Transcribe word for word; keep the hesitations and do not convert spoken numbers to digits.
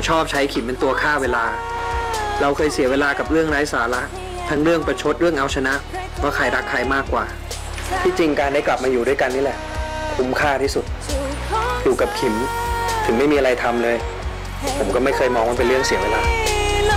ชอบใช้ขิมเป็นตัวฆ่าเวลาเราเคยเสียเวลากับเรื่องไร้สาระทั้งเรื่องประชดเรื่องเอาชนะว่าใครรักใครมากกว่าที่จริงการได้กลับมาอยู่ด้วยกันนี่แหละคุ้มค่าที่สุดอยู่กับขิมถึงไม่มีอะไรทำเลยผมก็ไม่เคยมองว่าเป็นเรื่องเสียเวลา